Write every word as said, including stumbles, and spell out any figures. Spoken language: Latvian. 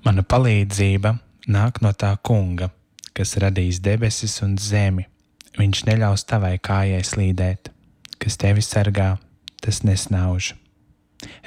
Mana palīdzība nāk no tā Kunga, kas radījis debesis un zemi. Viņš neļaus tavai kājai slīdēt, kas tevi sargā, tas nesnauž.